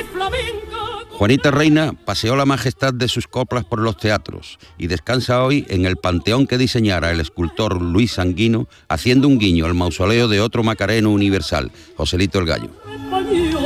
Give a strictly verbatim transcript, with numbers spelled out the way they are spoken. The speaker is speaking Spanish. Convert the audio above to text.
Juanita Reina paseó la majestad de sus coplas por los teatros y descansa hoy en el panteón que diseñara el escultor Luis Sanguino, haciendo un guiño al mausoleo de otro macareno universal, Joselito el Gallo.